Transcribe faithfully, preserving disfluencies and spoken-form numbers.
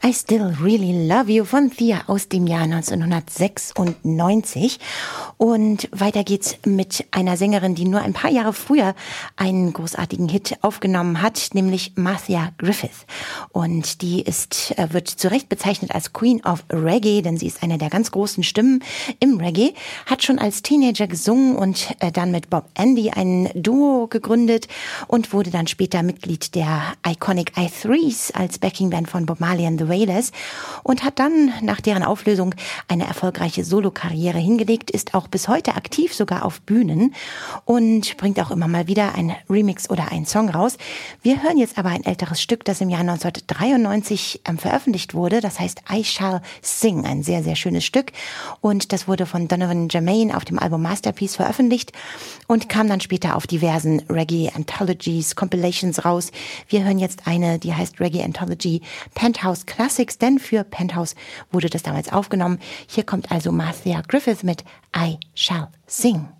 I Still Really Love You von Thea aus dem Jahr neunzehnhundertsechsundneunzig. Und weiter geht's mit einer Sängerin, die nur ein paar Jahre früher einen großartigen Hit aufgenommen hat, nämlich Marcia Griffith. Und die ist, wird zu Recht bezeichnet als Queen of Reggae, denn sie ist eine der ganz großen Stimmen im Reggae, hat schon als Teenager gesungen und dann mit Bob Andy ein Duo gegründet und wurde dann später Mitglied der Iconic I Threes als Backingband von Bob Marley and the Wailers und hat dann nach deren Auflösung eine erfolgreiche Solokarriere hingelegt, ist auch bis heute aktiv, sogar auf Bühnen und bringt auch immer mal wieder ein Remix oder einen Song raus. Wir hören jetzt aber ein älteres Stück, das im Jahr neunzehnhundertdreiundneunzig ähm, veröffentlicht wurde, das heißt I Shall Sing, ein sehr, sehr schönes Stück und das wurde von Donovan Germain auf dem Album Masterpiece veröffentlicht und kam dann später auf diversen Reggae Anthologies, Compilations raus. Wir hören jetzt eine, die heißt Reggae Anthology Penthouse Classics, denn für Penthouse wurde das damals aufgenommen. Hier kommt also Marcia Griffith mit I Shall Sing.